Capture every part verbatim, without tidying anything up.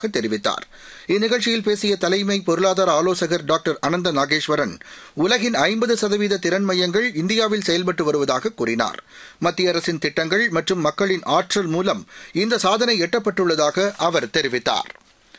தெரிவித்தார். இந்நிகழ்ச்சியில் பேசிய தலைமை பொருளாதார ஆலோசகர் டாக்டர் அனந்த நாகேஸ்வரன், உலகின் ஐம்பது சதவீத திறன் மையங்கள் இந்தியாவில் செயல்பட்டு வருவதாக கூறினார். மத்திய அரசின் திட்டங்கள் மற்றும் மக்களின் ஆற்றல் மூலம் இந்த சாதனை எட்டப்பட்டுள்ளதாக அவர் தெரிவித்தார்.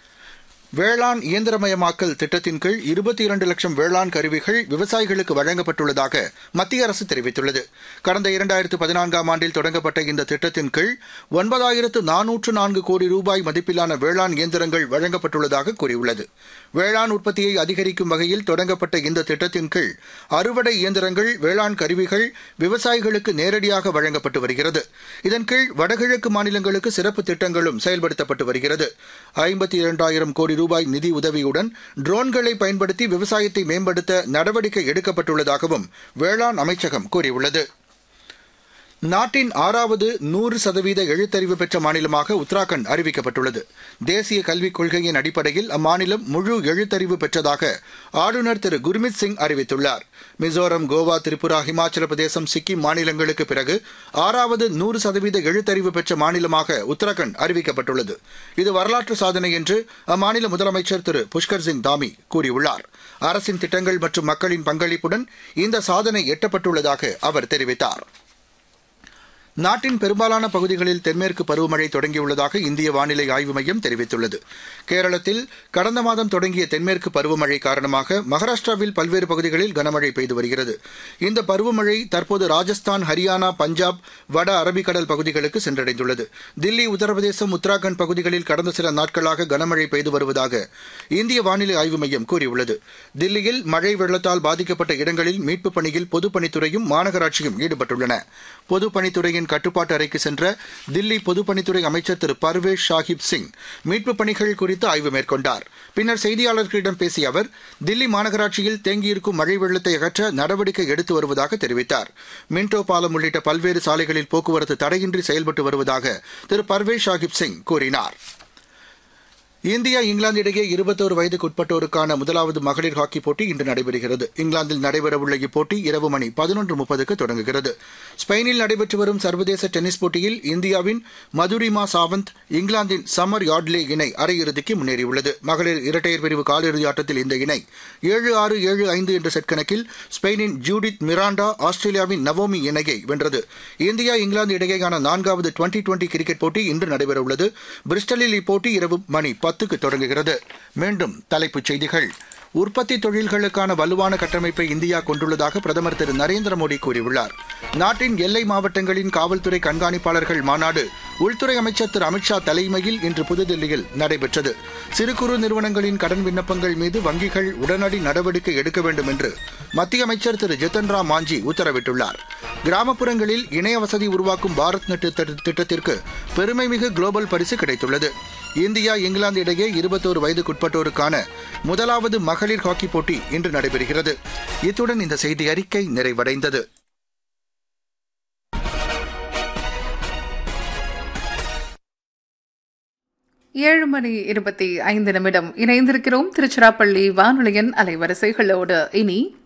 வேளாண் இயந்திரமயமாக்கல் திட்டத்தின் கீழ் இருபத்தி இரண்டு லட்சம் வேளாண் கருவிகள் விவசாயிகளுக்கு வழங்கப்பட்டுள்ளதாக மத்திய அரசு தெரிவித்துள்ளது. கடந்த இரண்டாயிரத்து பதினான்காம் ஆண்டில் தொடங்கப்பட்ட இந்த திட்டத்தின் கீழ் ஒன்பதாயிரத்து நானூற்று நான்கு கோடி ரூபாய் மதிப்பிலான வேளாண் இயந்திரங்கள் வழங்கப்பட்டுள்ளதாக கூறியுள்ளது. வேளாண் உற்பத்தியை அதிகரிக்கும் வகையில் தொடங்கப்பட்ட இந்த திட்டத்தின் கீழ் அறுவடை இயந்திரங்கள், வேளாண் கருவிகள் விவசாயிகளுக்கு நேரடியாக வழங்கப்பட்டு வருகிறது. இதன் கீழ் வடகிழக்கு மாநிலங்களுக்கு சிறப்பு திட்டங்களும் செயல்படுத்தப்பட்டு வருகிறது. ஐம்பத்தி இரண்டாயிரம் கோடி ரூபாய் நிதி உதவியுடன் ட்ரோன்களை பயன்படுத்தி விவசாயத்தை மேம்படுத்த நடவடிக்கை எடுக்கப்பட்டுள்ளதாகவும் வேளாண் அமைச்சகம் கூறியுள்ளது. நாட்டின் ஆறாவது நூறு சதவீத எழுத்தறிவு பெற்ற மாநிலமாக உத்தராகண்ட் அறிவிக்கப்பட்டுள்ளது. தேசிய கல்விக் கொள்கையின் அடிப்படையில் அம்மாநிலம் முழு எழுத்தறிவு பெற்றதாக ஆளுநர் திரு குர்மித் சிங் அறிவித்துள்ளார். மிசோரம், கோவா, திரிபுரா, ஹிமாச்சல பிரதேசம், சிக்கிம் மாநிலங்களுக்கு பிறகு ஆறாவது நூறு சதவீத எழுத்தறிவு பெற்ற மாநிலமாக உத்தராகண்ட் அறிவிக்கப்பட்டுள்ளது. இது வரலாற்று சாதனை என்று அம்மாநில முதலமைச்சர் திரு புஷ்கர் சிங் தாமி கூறியுள்ளார். அரசின் திட்டங்கள் மற்றும் மக்களின் பங்களிப்புடன் இந்த சாதனை எட்டப்பட்டுள்ளதாக அவர் தெரிவித்தார். நாட்டின் பெரும்பாலான பகுதிகளில் தென்மேற்கு பருவமழை தொடங்கியுள்ளதாக இந்திய வானிலை ஆய்வு மையம் தெரிவித்துள்ளது. கேரளத்தில் கடந்த மாதம் தொடங்கிய தென்மேற்கு பருவமழை காரணமாக மகாராஷ்டிராவில் பல்வேறு பகுதிகளில் கனமழை பெய்து வருகிறது. இந்த பருவமழை தற்போது ராஜஸ்தான், ஹரியானா, பஞ்சாப், வட அரபிக்கடல் பகுதிகளுக்கு சென்றடைந்துள்ளது. தில்லி, உத்தரப்பிரதேசம், உத்தராகண்ட் பகுதிகளில் கடந்த சில நாட்களாக கனமழை பெய்து வருவதாக இந்திய வானிலை ஆய்வு மையம் கூறியுள்ளது. தில்லியில் மழை வெள்ளத்தால் பாதிக்கப்பட்ட இடங்களில் மீட்புப் பணியில் பொதுப்பணித்துறையும் மாநகராட்சியும் ஈடுபட்டுள்ளன. பொதுப்பணித்துறையின் கட்டுப்பாட்டு அறைக்கு சென்ற தில்லி பொதுப்பணித்துறை அமைச்சர் திரு பர்வேஷ் ஷாஹிப் சிங் மீட்புப் பணிகள் குறித்து ஆய்வு மேற்கொண்டார். பின்னர் செய்தியாளர்களிடம் பேசிய அவர், தில்லி மாநகராட்சியில் தேங்கியிருக்கும் மழை வெள்ளத்தை அகற்ற நடவடிக்கை எடுத்து வருவதாக தெரிவித்தார். மின்டோ பாலம் உள்ளிட்ட பல்வேறு சாலைகளில் போக்குவரத்து தடையின்றி செயல்பட்டு வருவதாக திரு பர்வேஷ் ஷாஹிப் சிங் கூறினார். இந்தியா இங்கிலாந்து இடையே இருபத்தோரு வயதுக்குட்பட்டோருக்கான முதலாவது மகளிர் ஹாக்கி போட்டி இன்று நடைபெறுகிறது. இங்கிலாந்தில் நடைபெறவுள்ள இப்போட்டி இரவு மணி பதினொன்று முப்பதுக்கு தொடங்குகிறது. ஸ்பெயினில் நடைபெற்று வரும் சர்வதேச டென்னிஸ் போட்டியில் இந்தியாவின் மதுரிமா சாவந்த், இங்கிலாந்தின் சமர் யார்ட்லே இணை அரையிறுதிக்கு முன்னேறியுள்ளது. மகளிர் இரட்டையர் பிரிவு காலிறுதி ஆட்டத்தில் இந்த இணை ஏழு ஆறு ஏழு ஐந்து என்ற செட் கணக்கில் ஸ்பெயினின் ஜூடித் மிராண்டா, ஆஸ்திரேலியாவின் நவோமி இணையை வென்றது. இந்தியா இங்கிலாந்து இடையேயான நான்காவது டுவெண்டி டுவெண்டி கிரிக்கெட் போட்டி இன்று நடைபெறவுள்ளது. பிரிஸ்டலில் இப்போட்டி இரவு மணி பத்துக்கு தொடங்குகிறது. மீண்டும் தலைப்புச் செய்திகள். உற்பத்தி தொழில்களுக்கான வலுவான கட்டமைப்பை இந்தியா கொண்டுள்ளதாக பிரதமர் திரு நரேந்திர மோடி கூறியுள்ளார். நாட்டின் எல்லை மாவட்டங்களின் காவல்துறை கண்காணிப்பாளர்கள் மாநாடு உள்துறை அமைச்சர் திரு அமித்ஷா தலைமையில் இன்று புதுதில்லியில் நடைபெற்றது. சிறு குறு நிறுவனங்களின் கடன் விண்ணப்பங்கள் மீது வங்கிகள் உடனடி நடவடிக்கை எடுக்க வேண்டும் என்று மத்திய அமைச்சர் திரு ஜித்தன் ராம் மாஞ்சி உத்தரவிட்டுள்ளார். கிராமப்புறங்களில் இணைய வசதி உருவாக்கும் பாரத் நெட் திட்டத்திற்கு பெருமைமிகு குளோபல் பரிசு கிடைத்துள்ளது. இந்தியா இங்கிலாந்து இடையே இருபத்தோரு வயதுக்குட்பட்டோருக்கான முதலாவது மகளிர் ஹாக்கி போட்டி இன்று நடைபெறுகிறது. இத்துடன் இந்த செய்தி அறிக்கை நிறைவடைந்தது. ஏழு மணி இருபத்தி ஐந்து நிமிடம் இணைந்திருக்கிறோம் திருச்சிராப்பள்ளி வானொலியின் அலைவரிசைகளோடு. இனி